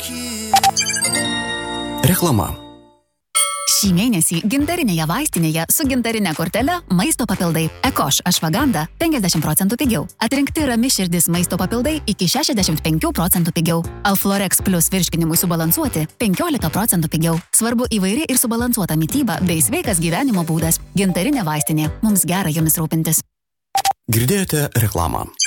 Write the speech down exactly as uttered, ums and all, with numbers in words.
Reklama. Šį mėnesį gintarinėje vaistinėje su gintarinė kortele maisto papildai Ekoš Ashwagandha penkiasdešimt procentų pigiau. Atrinkti rami širdis maisto papildai iki šešiasdešimt penkių procentų pigiau. Alflorex Plus virškinimui subalansuoti penkiolika procentų pigiau. Svarbu įvairi ir subalansuota mityba bei sveikas gyvenimo būdas. Gintarinė vaistinė. Mums gera jomis rūpintis. Girdėjote reklamą.